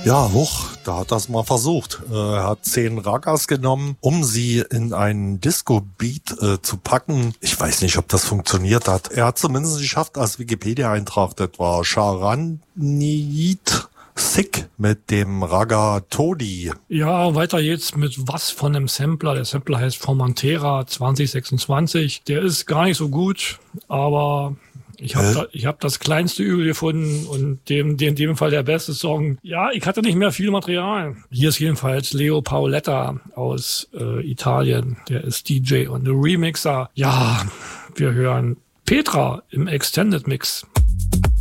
Ja, da hat das mal versucht. Er hat 10 Ragas genommen, um sie in einen Disco-Beat zu packen. Ich weiß nicht, ob das funktioniert hat. Er hat zumindest geschafft, als Wikipedia-Eintrag, das war Charanit Sick mit dem Raga Todi. Ja, weiter jetzt mit was von einem Sampler. Der Sampler heißt Formentera 2026. Der ist gar nicht so gut, aber ich hab das kleinste Übel gefunden und in dem Fall der beste Song. Ja, ich hatte nicht mehr viel Material. Hier ist jedenfalls Leo Paoletta aus Italien. Der ist DJ und Remixer. Ja, wir hören Petra im Extended Mix.